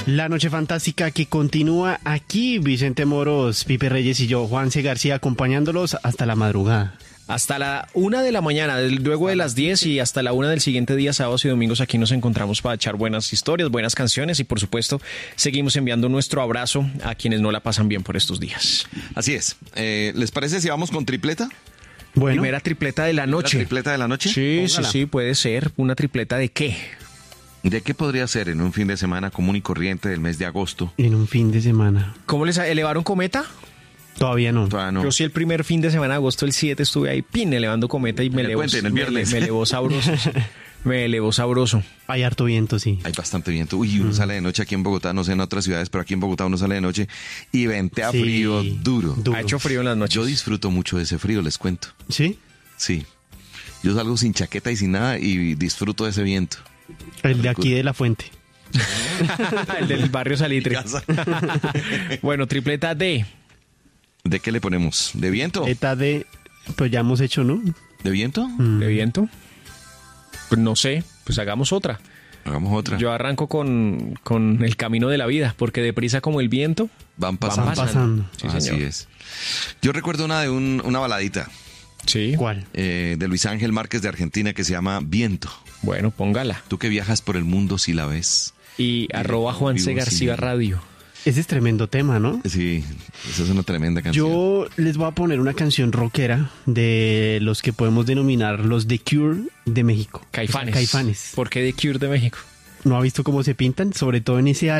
La noche fantástica que continúa aquí, Vicente Moros, Pipe Reyes y yo, Juanse García, acompañándolos hasta la madrugada. Hasta la 1 de la mañana, luego de las 10 y hasta la 1 del siguiente día, sábados y domingos, aquí nos encontramos para echar buenas historias, buenas canciones y por supuesto seguimos enviando nuestro abrazo a quienes no la pasan bien por estos días. Así es. ¿Les parece si vamos con tripleta? Bueno, Primera tripleta de la noche. ¿Tripleta de la noche? Sí, puede ser. ¿Una tripleta de qué? ¿De qué podría ser en un fin de semana común y corriente del mes de agosto? en un fin de semana. ¿Cómo les elevaron cometa? Todavía no. Todavía no. Yo sí el primer fin de semana de agosto, el 7, estuve ahí, elevando cometa y me el elevó, puente, en el viernes. me elevó sabroso. Me elevó sabroso. Hay harto viento, sí. Hay bastante viento. Uy, uno sale de noche aquí en Bogotá, no sé en otras ciudades, pero aquí en Bogotá uno sale de noche y ventea Sí, frío duro. Ha hecho frío en las noches. Yo disfruto mucho de ese frío, les cuento. ¿Sí? Sí. Yo salgo sin chaqueta y sin nada y disfruto de ese viento. El de aquí de la fuente. El del barrio Salitre. Bueno, tripleta de... ¿De qué le ponemos? ¿De viento? Eta de, pues ya hemos hecho, ¿no? ¿De viento? ¿De viento? Pues no sé, pues hagamos otra. Hagamos otra. Yo arranco con el camino de la vida, porque deprisa como el viento... Van pasando. Van pasando. Sí, Así señor. es. Yo recuerdo una baladita Sí. ¿Cuál? de Luis Ángel Márquez de Argentina que se llama Viento. Bueno, póngala. Tú que viajas por el mundo si la ves. Y @ Juanse Vivo García sin- Radio. Ese es tremendo tema, ¿no? Sí, esa es una tremenda canción. Yo les voy a poner una canción rockera de los que podemos denominar los The Cure de México. Caifanes. Caifanes. ¿Por qué The Cure de México? ¿No ha visto cómo se pintan? Sobre todo en ese